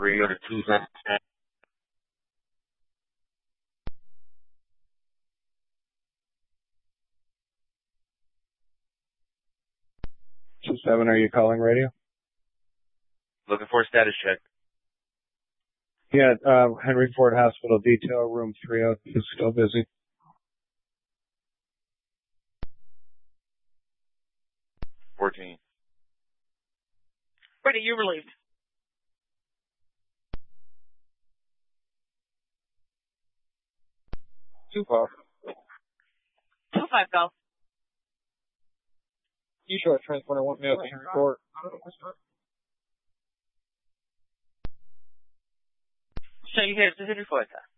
Radio to 210. 27, are you calling radio? Looking for a status check. Yeah, Henry Ford Hospital Detail, room 302 is still busy. 14. Ready, you relieved. 2-5. 2-5, go. You show a transporter 1 minute, Henry Ford. Show you here, this is Henry Ford, sir.